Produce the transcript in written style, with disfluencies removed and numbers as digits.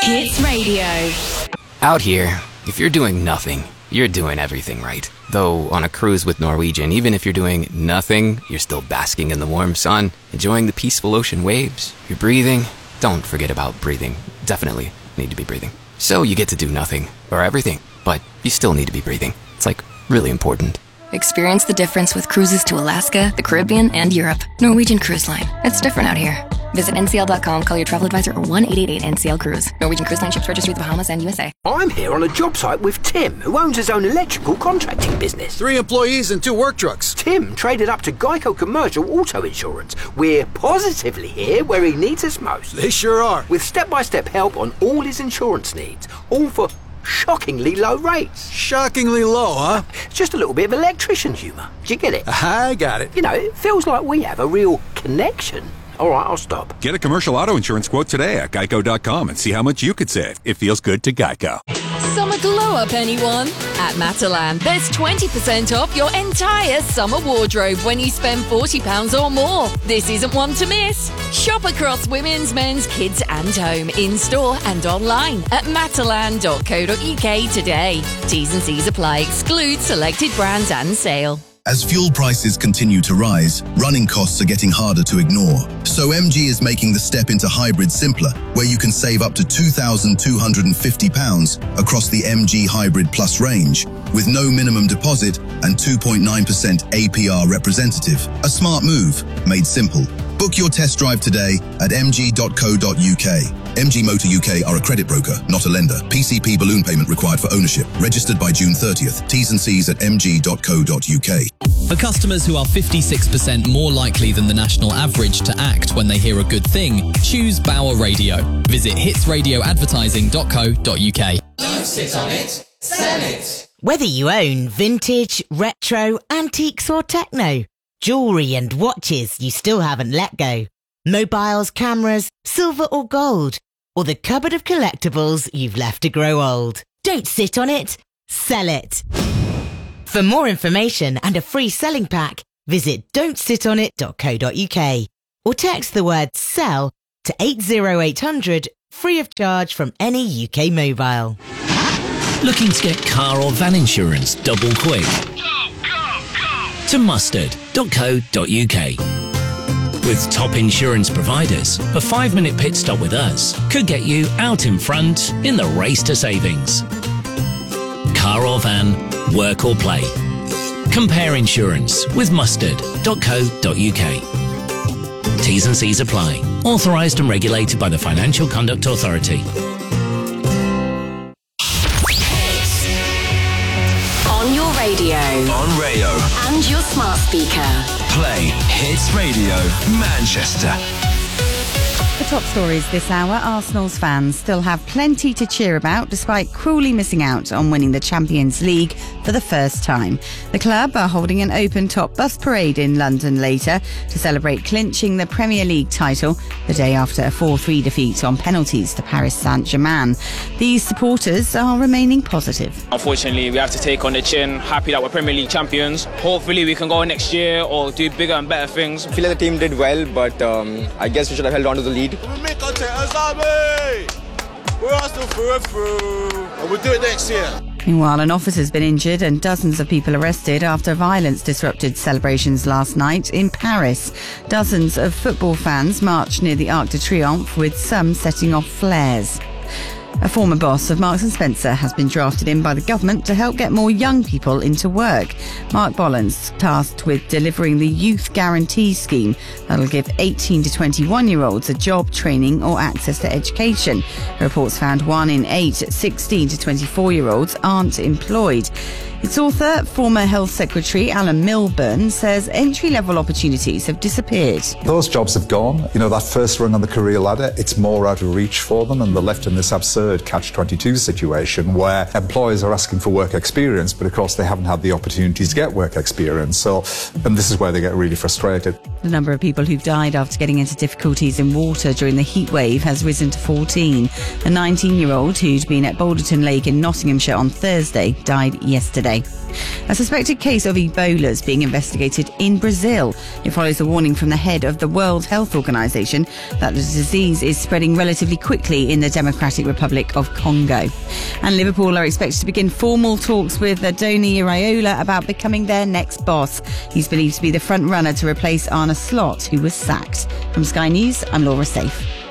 Hits Radio. Out here, if you're doing nothing, you're doing everything right. Though on a cruise with Norwegian, even if you're doing nothing, you're still basking in the warm sun, enjoying the peaceful ocean waves. You're breathing. Don't forget about breathing. Definitely need to be breathing. So you get to do nothing, or everything, but you still need to be breathing. It's like really important. Experience the difference with cruises to Alaska, the Caribbean, and Europe. Norwegian Cruise Line. It's different out here. Visit ncl.com, call your travel advisor, or 1-888-NCL-CRUISE. Norwegian Cruise Line ships registry at the Bahamas and USA. I'm here on a job site with Tim, who owns his own electrical contracting business. 3 employees and 2 work trucks. Tim traded up to Geico Commercial Auto Insurance. We're positively here where he needs us most. They sure are. With step-by-step help on all his insurance needs, all for shockingly low rates. Shockingly low, huh? It's just a little bit of electrician humour. Do you get it? I got it. You know, it feels like we have a real connection. All right, I'll stop. Get a commercial auto insurance quote today at geico.com and see how much you could save. It feels good to Geico. Summer glow up, anyone? At Matalan, there's 20% off your entire summer wardrobe when you spend £40 or more. This isn't one to miss. Shop across women's, men's, kids and home, in-store and online at matalan.co.uk today. T's and C's apply. Exclude selected brands and sale. As fuel prices continue to rise, running costs are getting harder to ignore. So MG is making the step into hybrid simpler, where you can save up to £2,250 across the MG Hybrid Plus range, with no minimum deposit and 2.9% APR representative. A smart move, made simple. Book your test drive today at mg.co.uk. MG Motor UK are a credit broker, not a lender. PCP balloon payment required for ownership. Registered by June 30th. T's and C's at mg.co.uk. For customers who are 56% more likely than the national average to act when they hear a good thing, choose Bauer Radio. Visit hitsradioadvertising.co.uk. Don't sit on it, sell it. Whether you own vintage, retro, antiques or techno, jewellery and watches you still haven't let go, mobiles, cameras, silver or gold, or the cupboard of collectibles you've left to grow old. Don't sit on it, sell it. For more information and a free selling pack, visit don'tsitonit.co.uk or text the word SELL to 80800 free of charge from any UK mobile. Looking to get car or van insurance double quick? To mustard.co.uk. With top insurance providers, a 5-minute pit stop with us could get you out in front in the race to savings. Car or van, work or play. Compare insurance with mustard.co.uk. T's and C's apply. Authorised and regulated by the Financial Conduct Authority. On your radio. On Rayo. And your smart speaker. Play Hits Radio Manchester. The top stories this hour. Arsenal's fans still have plenty to cheer about despite cruelly missing out on winning the Champions League for the first time. The club are holding an open-top bus parade in London later to celebrate clinching the Premier League title the day after a 4-3 defeat on penalties to Paris Saint-Germain. These supporters are remaining positive. Unfortunately, we have to take on the chin. Happy that we're Premier League champions. Hopefully we can go next year or do bigger and better things. I feel like the team did well, but I guess we should have held on to the lead. We're Arsenal through, and we'll do it next year. Meanwhile, an officer's been injured and dozens of people arrested after violence disrupted celebrations last night in Paris. Dozens of football fans marched near the Arc de Triomphe, with some setting off flares. A former boss of Marks & Spencer has been drafted in by the government to help get more young people into work. Mark Bollins, tasked with delivering the Youth Guarantee Scheme that'll give 18 to 21-year-olds a job, training or access to education. Reports found 1 in 8 16 to 24-year-olds aren't employed. Its author, former Health Secretary Alan Milburn, says entry-level opportunities have disappeared. Those jobs have gone. You know, that first rung on the career ladder, it's more out of reach for them, and they're left in this absurd catch-22 situation where employers are asking for work experience, but of course they haven't had the opportunity to get work experience. And this is where they get really frustrated. The number of people who've died after getting into difficulties in water during the heat wave has risen to 14. A 19-year-old who'd been at Balderton Lake in Nottinghamshire on Thursday died yesterday. A suspected case of Ebola is being investigated in Brazil. It follows a warning from the head of the World Health Organization that the disease is spreading relatively quickly in the Democratic Republic of Congo. And Liverpool are expected to begin formal talks with Adoni Iraola about becoming their next boss. He's believed to be the front runner to replace Arne Slot, who was sacked. From Sky News, I'm Laura Safe.